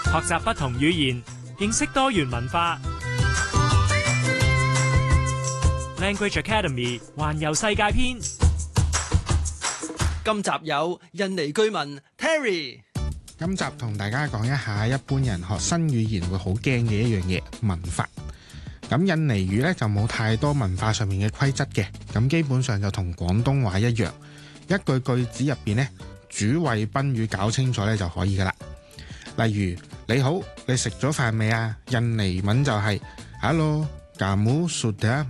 學習不同語言，認識多元文化。Language Academy 環遊世界篇。 今集有印尼居民 Terry。 今集同大家講一下一般人學新語言會好驚嘅一樣嘢，文法。咁印尼語呢就冇太多文化上面嘅規則嘅，咁基本上就同廣東話一樣，一句句子入邊呢，主謂賓語搞清楚呢就可以噶啦。例如你好，你食咗飯未啊？印尼文就係 Halo，kamu sudah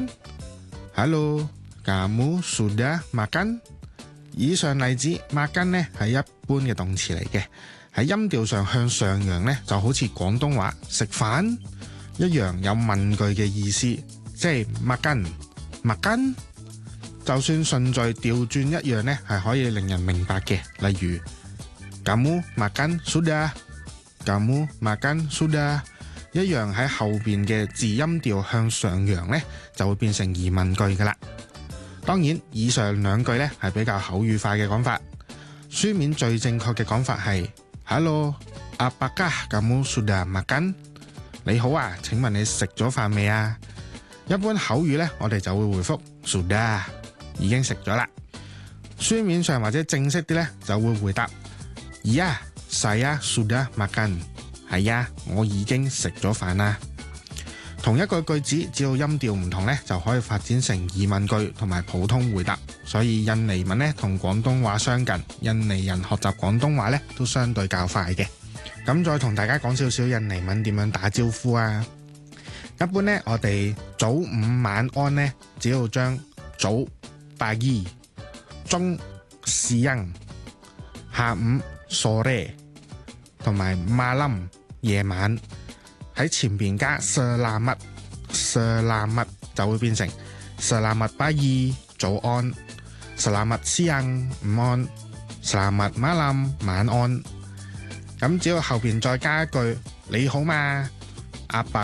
makan？Halo，kamu sudah makan？以上例子，makan呢係一般嘅動詞嚟嘅，喺音調上向上揚呢，就好似廣東話食飯一樣，有問句嘅意思，即係makan。就算順序調轉一樣呢，係可以令人明白嘅。例如kamu makan sudah，kamu makan sudah，一樣喺後邊嘅字音調向上揚呢，就會變成疑問句噶啦。當然，以上兩句呢係比較口語化嘅講法，書面最正確嘅講法係 Halo，apakah kamu sudah makan？ 你好啊，請問你食咗飯未啊？一般口語呢，我哋就會回覆 sudah， 已經食咗啦。書面上或者正式啲呢，就會回答 Iya，saya sudah makan。係啊，我已經食咗飯啦。同一個句子，只要音調唔同呢，就可以發展成疑問句同埋普通回答。所以印尼文呢同廣東話相近，印尼人學習廣東話呢都相對較快嘅。咁再同大家講少少印尼文點樣打招呼啊。一般呢，我哋早午晚安呢，只要將早 pagi、中 siang、下午 sore 同埋 malam 夜晚喺前邊加 selamat 就會變成 selamat pagi 早安， selamat siang 午安， selamat malam 晚安。咁只要後邊再加一句你好嘛， apa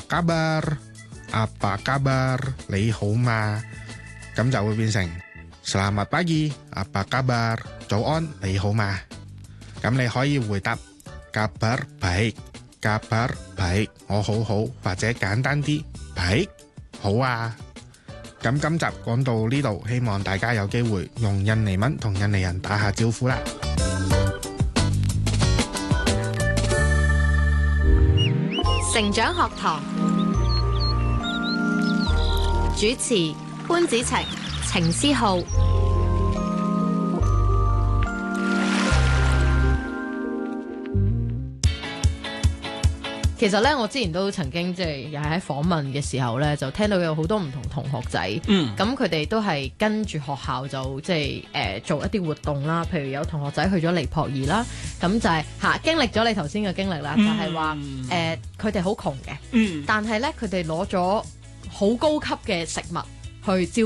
kabar 你好嘛，咁就會變成 selamat pagi apa kabar 早安你好嘛。咁你可以回答 kabar baik 我好好，或者簡單啲 baik 好啊。咁今集講到呢度，希望大家有機會用印尼文同印尼人打下招呼啦。 成長學堂主持潘子晴、程思浩。 其實咧，我之前都曾經即係又係喺訪問嘅時候咧，就聽到有好多唔同同學仔，咁佢哋都係跟住學校就即係做一啲活動啦。譬如有同學仔去咗尼泊爾啦，咁就係經歷咗你頭先嘅經歷啦，就係話佢哋好窮嘅，但係咧佢哋攞咗好高級嘅食物去招